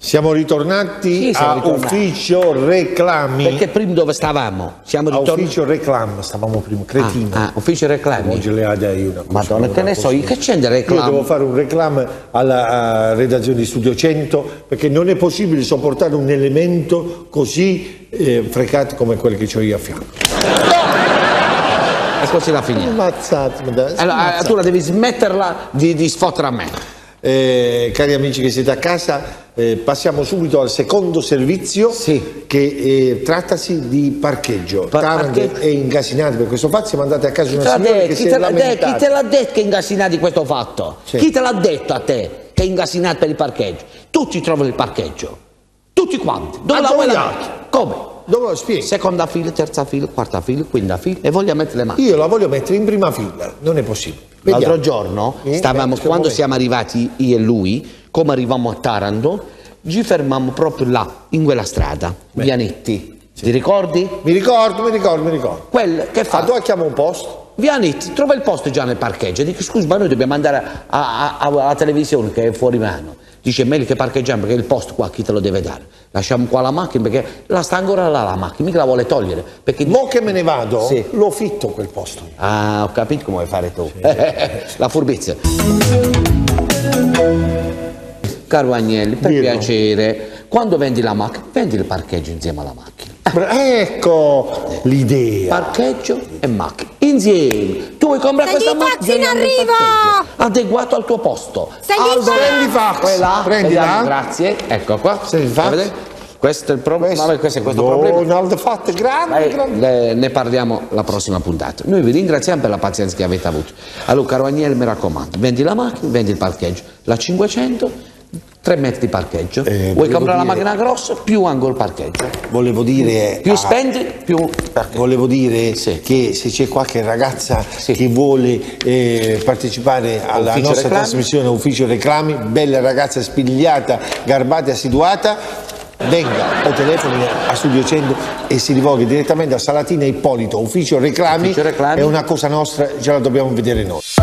Siamo ritornati siamo a Ufficio Reclami. Perché prima dove stavamo? Siamo ritornati. Ufficio Reclami, stavamo prima, cretino. Ufficio Reclami. Oggi le ha dai una cosa. Madonna, che ne so, io che c'è di reclami? Io devo fare un reclamo alla redazione di Studio 100 perché non è possibile sopportare un elemento così frecato come quello che ho io a fianco. E così la finiamo. Allora, tu la devi smetterla di sfottere a me. Cari amici che siete a casa, passiamo subito al secondo servizio che trattasi di parcheggio. Taranto è ingasinato per questo fatto, siamo andati a casa una signora che si è lamentata. Chi te l'ha detto che è ingasinato di questo fatto? Sì. Chi te l'ha detto a te che è ingasinato per il parcheggio? Tutti trovano il parcheggio, tutti quanti. Dove la vuoi la macchina? Come? Dove lo spieghi? Seconda fila, terza fila, quarta fila, quinta fila e voglio mettere le macchine. Io la voglio mettere in prima fila, non è possibile. L'altro giorno quando siamo arrivati io e lui, come arrivammo a Taranto, ci fermammo proprio là, in quella strada, Vianetti. Ti ricordi? Mi ricordo. Quel che fa? Dove chiamo un posto? Vianetti, trova il posto già nel parcheggio. Dico, scusa, ma noi dobbiamo andare alla televisione che è fuori mano. Dice, è meglio che parcheggiamo perché il posto qua chi te lo deve dare? Lasciamo qua la macchina perché la sta ancora là la macchina, mica la vuole togliere. Perché mo che me ne vado, lo fitto quel posto. Ah, ho capito come vuoi fare tu. La furbizia. Caro Agnelli, per piacere, quando vendi la macchina, vendi il parcheggio insieme alla macchina. Ecco l'idea. Parcheggio e macchina insieme. Tu vuoi comprare questa macchina? In arrivo! Adeguato al tuo posto. Prendi fax. Prendila. Grazie. Ecco qua. Questo è il problema. Questo problema. Grande. Ne parliamo la prossima puntata. Noi vi ringraziamo per la pazienza che avete avuto. Allora, caro Agnelli, mi raccomando, vendi la macchina, vendi il parcheggio. La 500. 3 metri di parcheggio, vuoi comprare la macchina grossa più anche il parcheggio. Volevo dire più spendi più parcheggio. Volevo dire che se c'è qualche ragazza che vuole partecipare alla nostra trasmissione Ufficio Reclami, bella ragazza spigliata, garbata e assiduata, venga o telefoni a Studio 100 e si rivolga direttamente a Salatina Ippolito. Ufficio Reclami è una cosa nostra, ce la dobbiamo vedere noi.